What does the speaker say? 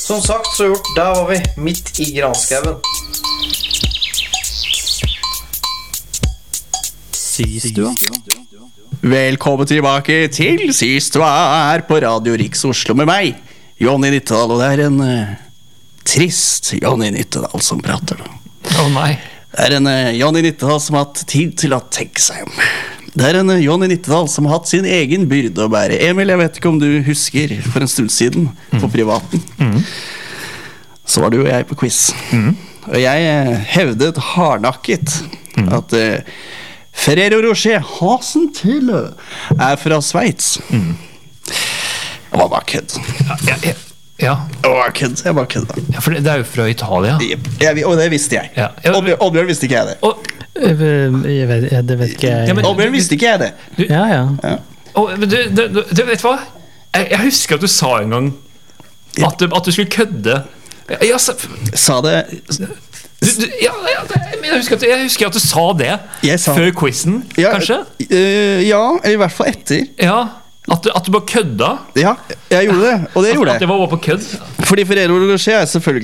Som sagt så gjort, der var vi midt i granskauen. Sistua. Velkommen tilbake til Sistua her på Radio Riks Oslo med meg, Jonny Nittedal, og det er en trist Jonny Nittedal som prater da. Nei. Det er en Jonny Nittedal som har hatt tid til å tenke seg om. Det er en Jonny Nittedal som har hatt sin egen byrde å bære. Emil, jeg vet ikke om du husker for en stund siden på privaten. Så var du og jeg på quiz. Og jeg hevdet hardnakket at Ferrero Rocher Hasentille er fra Sveits. Det var bare kødd. Ja. Det var kødd, jeg bare kødd. Ja, for det er jo fra Italia. Og det visste jeg. Ja. Oddbjørn visste ikke jeg det. Det vet ikke jeg. Oddbjørn visste ikke jeg det. Ja. Men du vet hva? Jeg husker at du sa en gang at du skulle kødde. Sa det... Men jeg husker at du sa det før quizen, kanskje? Ja, eller i hvert fall etter. Ja, at du bare kødda. Ja, jeg gjorde det, og det gjorde jeg. At det var bare på kødd. Fordi Ferrero Rocher er selvfølgelig